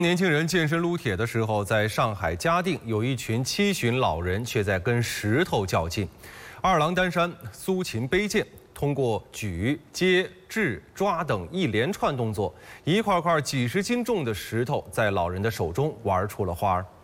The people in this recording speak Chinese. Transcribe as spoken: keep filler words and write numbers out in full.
年轻人健身撸铁的时候，在上海嘉定有一群七旬老人却在跟石头较劲。二郎担山、苏秦背剑，通过举、接、掷、抓等一连串动作，一块块几十斤重的石头在老人的手中玩出了花儿。